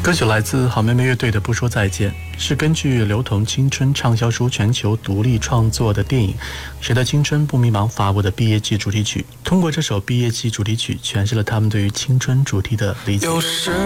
歌曲来自好妹妹乐队的《不说再见》，是根据刘同青春畅销书全球独立创作的电影《谁的青春不迷茫》发布的毕业季主题曲。通过这首毕业季主题曲，诠释了他们对于青春主题的理解。 有时